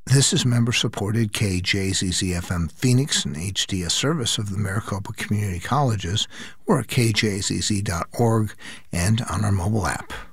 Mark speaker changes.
Speaker 1: This is member-supported KJZZ-FM Phoenix, an HDS service of the Maricopa Community Colleges. We're at kjzz.org and on our mobile app.